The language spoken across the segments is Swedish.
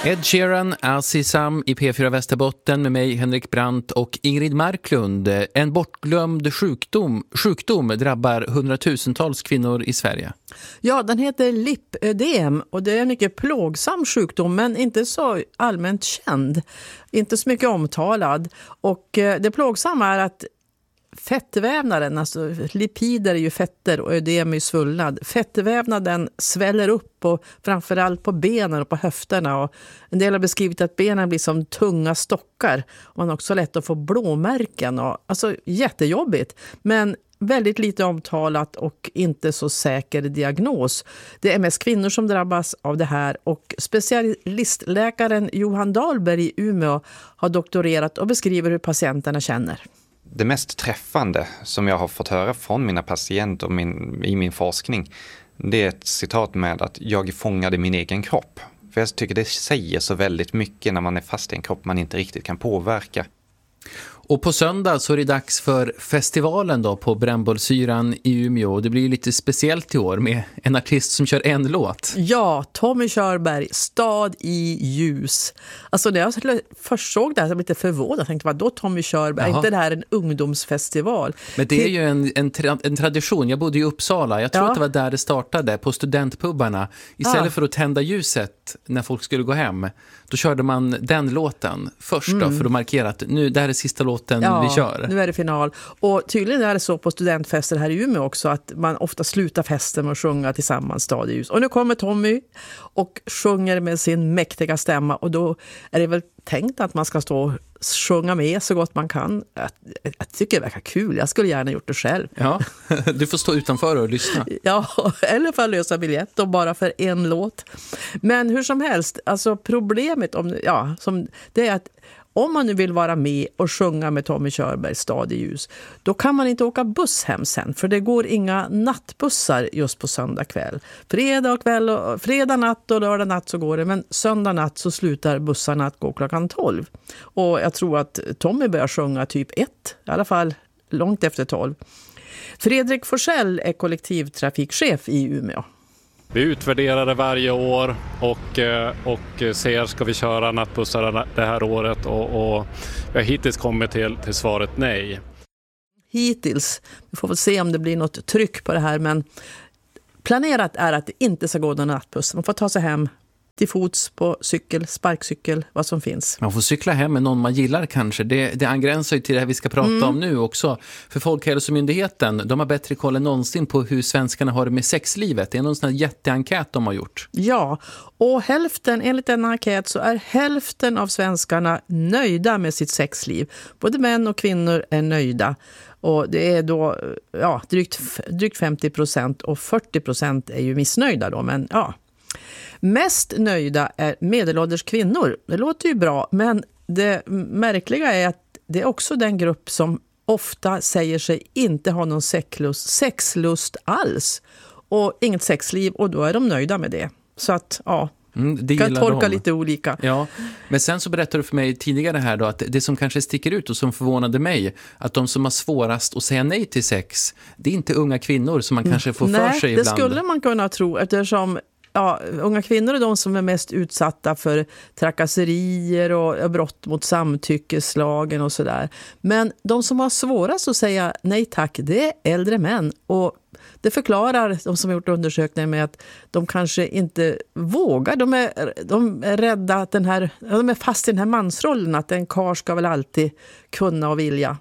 Ed Sheeran, Azizam i P4 Västerbotten med mig Henrik Brandt och Ingrid Marklund. En bortglömd sjukdom drabbar hundratusentals kvinnor i Sverige. Ja, den heter lipödem och det är en mycket plågsam sjukdom men inte så allmänt känd. Inte så mycket omtalad. Och det plågsamma är att fettvävnaden, alltså lipider är ju fetter och ödem är ju svullnad. Fettvävnaden sväller upp och framförallt på benen och på höfterna. Och en del har beskrivit att benen blir som tunga stockar. Och man har också lätt att få blåmärken. Och, alltså jättejobbigt. Men väldigt lite omtalat och inte så säker diagnos. Det är mest kvinnor som drabbas av det här och specialistläkaren Johan Dahlberg i Umeå har doktorerat och beskriver hur patienterna känner. Det mest träffande som jag har fått höra från mina patienter i min forskning, det är ett citat med att jag fångade min egen kropp. För jag tycker det säger så väldigt mycket när man är fast i en kropp man inte riktigt kan påverka. Och på söndag så är det dags för festivalen då på Brännbollsyran i Umeå. Det blir lite speciellt i år med en artist som kör en låt. Ja, Tommy Körberg, Stad i ljus. Alltså när jag först såg det här så blev jag lite förvånad. Jag tänkte, vadå Tommy Körberg? Är inte det här en ungdomsfestival? Men det är ju en tradition. Jag bodde i Uppsala. Jag tror att det var där det startade, på studentpubbarna. Istället för att tända ljuset när folk skulle gå hem, då körde man den låten först då, för att markera att nu, det här är sista låten vi kör. Nu är det final. Och tydligen är det så på studentfester här i Umeå också att man ofta slutar festen med att sjunga tillsammans Stad i ljus. Och nu kommer Tommy och sjunger med sin mäktiga stämma och då är det väl tänkt att man ska stå och sjunga med så gott man kan. Jag tycker det verkar kul. Jag skulle gärna gjort det själv. Ja, du får stå utanför och lyssna. Ja, eller för att lösa biljett och bara för en låt. Men hur som helst, alltså problemet det är att om man nu vill vara med och sjunga med Tommy Körbergs Stad i ljus, då kan man inte åka buss hem sen. För det går inga nattbussar just på söndag kväll. Fredag natt och lördag natt så går det. Men söndag natt så slutar bussarna att gå klockan 12. Och jag tror att Tommy börjar sjunga typ 1. I alla fall långt efter 12. Fredrik Forsell är kollektivtrafikchef i Umeå. Vi utvärderar det varje år och ser ska vi köra nattbussar det här året och vi har hittills kommit till svaret nej. Hittills. Vi får väl se om det blir något tryck på det här men planerat är att det inte ska gå någon nattbuss. Man får ta sig hem till fots på cykel, sparkcykel, vad som finns. Man får cykla hem med någon man gillar kanske. Det angränsar ju till det här vi ska prata om nu också. För Folkhälsomyndigheten, de har bättre koll än någonsin på hur svenskarna har det med sexlivet. Det är någon sån här jätteenkät de har gjort. Ja, och enligt en enkät så är hälften av svenskarna nöjda med sitt sexliv. Både män och kvinnor är nöjda. Och det är då drygt 50% och 40% är ju missnöjda då, men ja. Mest nöjda är medelålders kvinnor. Det låter ju bra, men det märkliga är att det är också den grupp som ofta säger sig inte ha någon sexlust alls. Och inget sexliv, och då är de nöjda med det. Så att, det kan tolka lite olika. Ja, men sen så berättade du för mig tidigare här då att det som kanske sticker ut och som förvånade mig, att de som har svårast att säga nej till sex, det är inte unga kvinnor som man kanske får för sig ibland. Nej, det skulle man kunna tro eftersom unga kvinnor är de som är mest utsatta för trakasserier och brott mot samtyckeslagen och sådär. Men de som har svårast att säga nej tack, det är äldre män. Och det förklarar de som har gjort undersökningar med att de kanske inte vågar. De är rädda att de är fast i den här mansrollen, att en karl ska väl alltid kunna och vilja.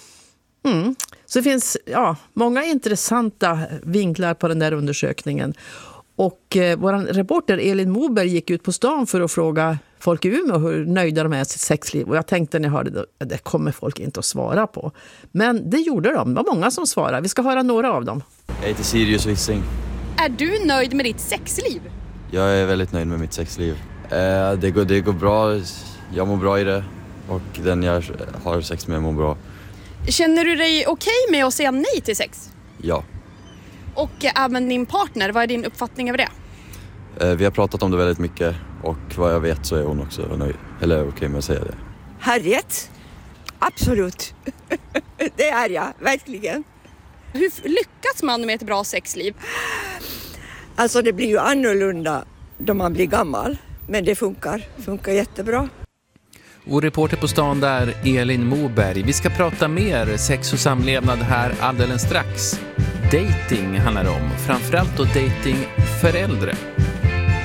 Så det finns många intressanta vinklar på den där undersökningen. Och vår reporter Elin Moberg gick ut på stan för att fråga folk i Umeå hur nöjda de är med sitt sexliv. Och jag tänkte när jag hörde det kommer folk inte att svara på. Men det gjorde de. Det var många som svarade. Vi ska höra några av dem. Jag heter Sirius Wissing. Är du nöjd med ditt sexliv? Jag är väldigt nöjd med mitt sexliv. Det går bra. Jag mår bra i det. Och den jag har sex med mår bra. Känner du dig okej med att säga nej till sex? Ja. Och även din partner, vad är din uppfattning över det? Vi har pratat om det väldigt mycket och vad jag vet så är hon också nöjd. Eller okej med att säga det. Harriet? Absolut. Det är jag, verkligen. Hur lyckas man med ett bra sexliv? Alltså det blir ju annorlunda då man blir gammal. Men det funkar jättebra. Och reporter på stan där, Elin Moberg. Vi ska prata mer sex och samlevnad här alldeles strax. Dating handlar det om, framförallt då dating för äldre.